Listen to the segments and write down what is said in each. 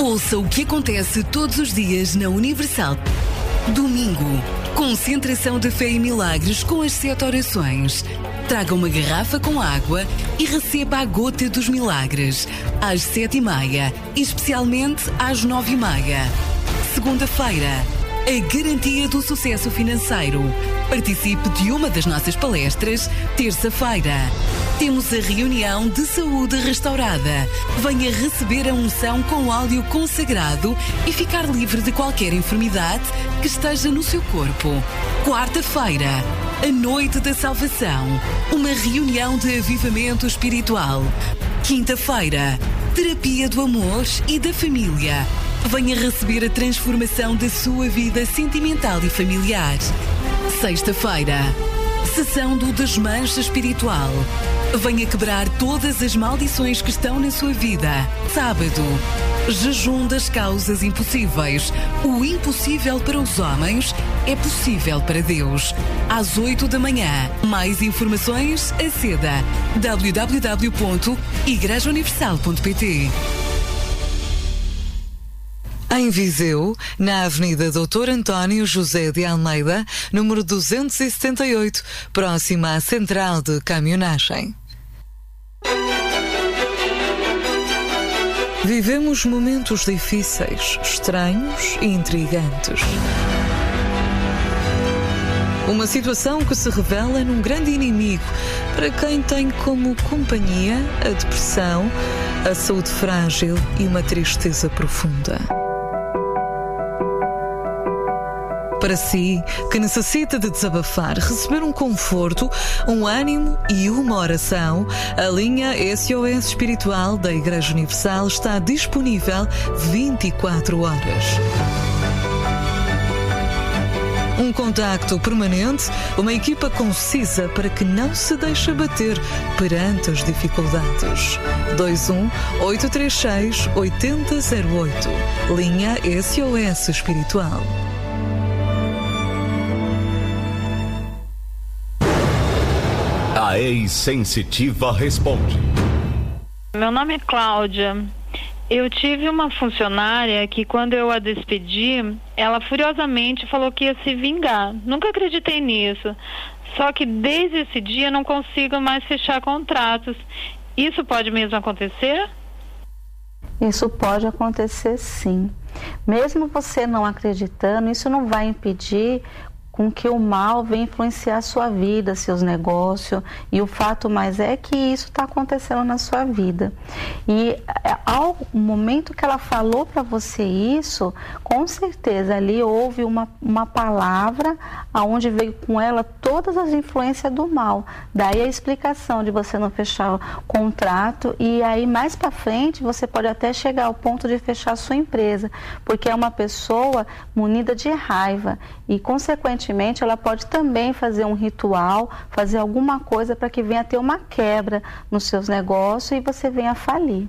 Ouça o que acontece todos os dias na Universal. Domingo, concentração de fé e milagres com as 7 orações. Traga uma garrafa com água e receba a gota dos milagres, às 7h30 e especialmente às 9h30. Segunda-feira, a garantia do sucesso financeiro. Participe de uma das nossas palestras. Terça-feira, temos a reunião de saúde restaurada. Venha receber a unção com óleo consagrado e ficar livre de qualquer enfermidade que esteja no seu corpo. Quarta-feira, a noite da salvação. Uma reunião de avivamento espiritual. Quinta-feira, terapia do amor e da família. Venha receber a transformação da sua vida sentimental e familiar. Sexta-feira, sessão do desmanche espiritual. Venha quebrar todas as maldições que estão na sua vida. Sábado, jejum das causas impossíveis. O impossível para os homens é possível para Deus. Às 8h. Mais informações, aceda www.igrejauniversal.pt. Em Viseu, na Avenida Doutor António José de Almeida, número 278, próxima à Central de Caminhonagem. Vivemos momentos difíceis, estranhos e intrigantes. Uma situação que se revela num grande inimigo para quem tem como companhia a depressão, a saúde frágil e uma tristeza profunda. Para si, que necessita de desabafar, receber um conforto, um ânimo e uma oração, a linha SOS Espiritual da Igreja Universal está disponível 24 horas. Um contacto permanente, uma equipa concisa para que não se deixe abater perante as dificuldades. 21-836-8008. Linha SOS Espiritual. A ex-sensitiva responde. Meu nome é Cláudia. Eu tive uma funcionária que, quando eu a despedi, ela furiosamente falou que ia se vingar. Nunca acreditei nisso. Só que desde esse dia não consigo mais fechar contratos. Isso pode mesmo acontecer? Isso pode acontecer, sim. Mesmo você não acreditando, isso não vai impedir com que o mal venha influenciar a sua vida, seus negócios, e o fato mais é que isso está acontecendo na sua vida. E ao momento que ela falou para você isso, com certeza ali houve uma palavra aonde veio com ela todas as influências do mal. Daí a explicação de você não fechar o contrato, e aí mais para frente você pode até chegar ao ponto de fechar a sua empresa, porque é uma pessoa munida de raiva e, consequentemente, ela pode também fazer um ritual, fazer alguma coisa para que venha ter uma quebra nos seus negócios e você venha a falir.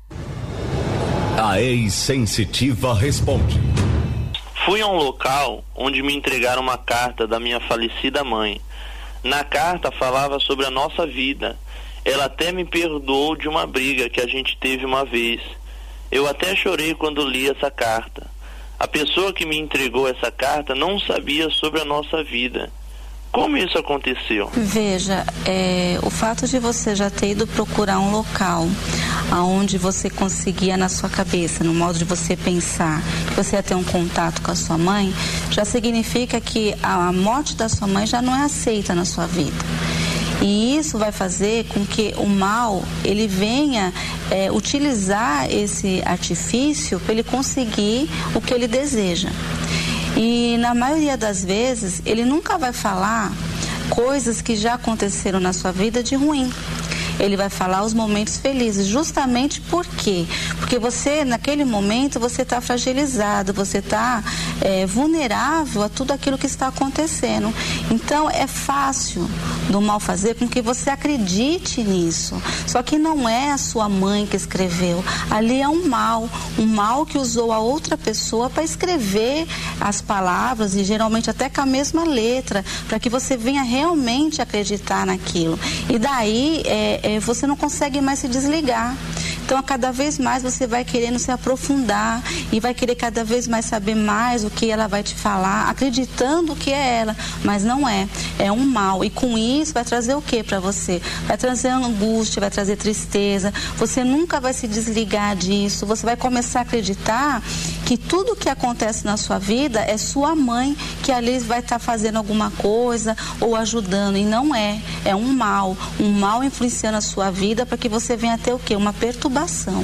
A ex-sensitiva responde. Fui a um local onde me entregaram uma carta da minha falecida mãe. Na carta falava sobre a nossa vida. Ela até me perdoou de uma briga que a gente teve uma vez. Eu até chorei quando li essa carta. A pessoa que me entregou essa carta não sabia sobre a nossa vida. Como isso aconteceu? Veja, o fato de você já ter ido procurar um local onde você conseguia na sua cabeça, no modo de você pensar, que você ia ter um contato com a sua mãe, já significa que a morte da sua mãe já não é aceita na sua vida. E isso vai fazer com que o mal, ele venha utilizar esse artifício para ele conseguir o que ele deseja. E na maioria das vezes, ele nunca vai falar coisas que já aconteceram na sua vida de ruim. Ele vai falar os momentos felizes, justamente por quê? Porque você, naquele momento, você está fragilizado, você está vulnerável a tudo aquilo que está acontecendo. Então, é fácil do mal fazer com que você acredite nisso. Só que não é a sua mãe que escreveu. Ali é um mal que usou a outra pessoa para escrever as palavras, e geralmente até com a mesma letra, para que você venha realmente acreditar naquilo. E daí, você não consegue mais se desligar. Então, cada vez mais você vai querendo se aprofundar e vai querer cada vez mais saber mais o que ela vai te falar, acreditando que é ela, mas não é. É um mal. E com isso vai trazer o que para você? Vai trazer angústia, vai trazer tristeza. Você nunca vai se desligar disso. Você vai começar a acreditar que tudo que acontece na sua vida é sua mãe que ali vai estar fazendo alguma coisa ou ajudando. E não é. É um mal influenciando a sua vida para que você venha ter o quê? Uma perturbação.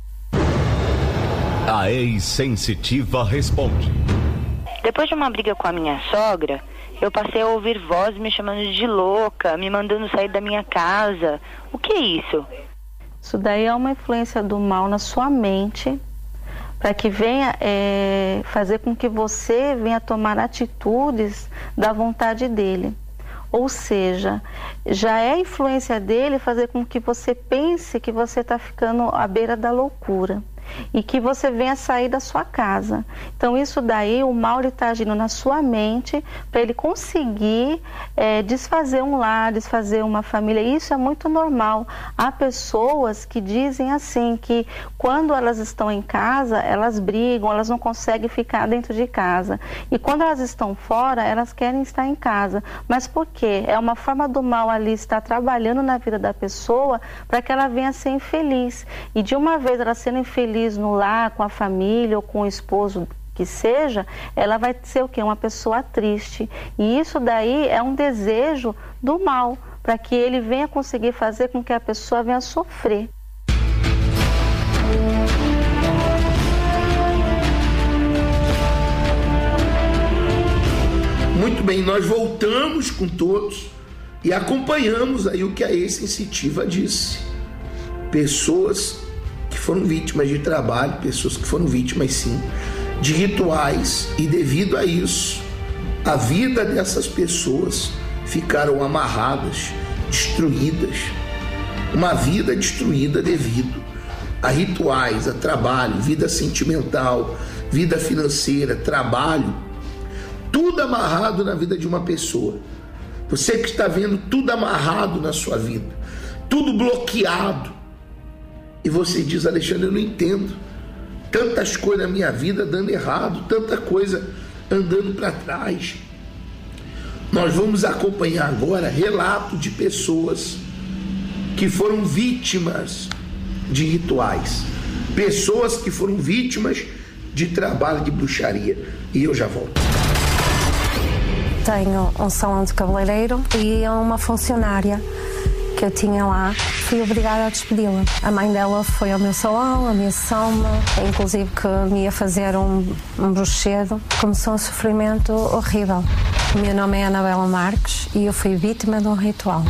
A ex-sensitiva responde. Depois de uma briga com a minha sogra, eu passei a ouvir vozes me chamando de louca, me mandando sair da minha casa. O que é isso? Isso daí é uma influência do mal na sua mente, para que venha fazer com que você venha tomar atitudes da vontade dele. Ou seja, já é influência dele fazer com que você pense que você está ficando à beira da loucura e que você venha sair da sua casa. Então isso daí, o mal está agindo na sua mente para ele conseguir desfazer um lar, desfazer uma família. Isso é muito normal. Há pessoas que dizem assim, que quando elas estão em casa, elas brigam, elas não conseguem ficar dentro de casa. E quando elas estão fora, elas querem estar em casa. Mas por quê? É uma forma do mal ali estar trabalhando na vida da pessoa para que ela venha ser infeliz. E de uma vez ela sendo infeliz no lar, com a família ou com o esposo que seja, ela vai ser o quê? Uma pessoa triste. E isso daí é um desejo do mal, para que ele venha conseguir fazer com que a pessoa venha sofrer. Muito bem, nós voltamos com todos e acompanhamos aí o que a ex-sensitiva disse. Pessoas que foram vítimas de trabalho, pessoas que foram vítimas, sim, de rituais, e devido a isso, a vida dessas pessoas ficaram amarradas, destruídas. Uma vida destruída devido a rituais, a trabalho, vida sentimental, vida financeira, trabalho, tudo amarrado na vida de uma pessoa. Você que está vendo tudo amarrado na sua vida, tudo bloqueado, e você diz: Alexandre, eu não entendo, tantas coisas na minha vida dando errado, tanta coisa andando para trás. Nós vamos acompanhar agora relato de pessoas que foram vítimas de rituais, pessoas que foram vítimas de trabalho de bruxaria. E eu já volto. Tenho um salão de cabeleireiro e uma funcionária que eu tinha lá, fui obrigada a despedi-la. A mãe dela foi ao meu salão, ameaçou-me, inclusive que me ia fazer um bruxedo. Começou um sofrimento horrível. O meu nome é Anabela Marques e eu fui vítima de um ritual.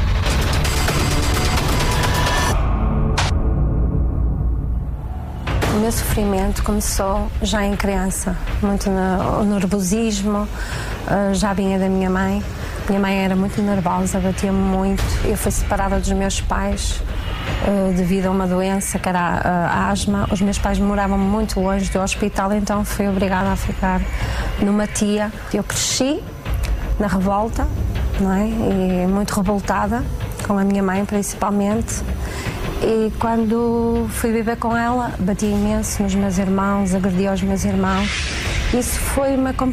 O meu sofrimento começou já em criança, muito no nervosismo, já vinha da minha mãe. Minha mãe era muito nervosa, batia-me muito. Eu fui separada dos meus pais devido a uma doença que era a asma. Os meus pais moravam muito longe do hospital, então fui obrigada a ficar numa tia. Eu cresci na revolta, não é? E muito revoltada, com a minha mãe principalmente. E quando fui viver com ela, bati imenso nos meus irmãos, agredia os meus irmãos. Isso foi uma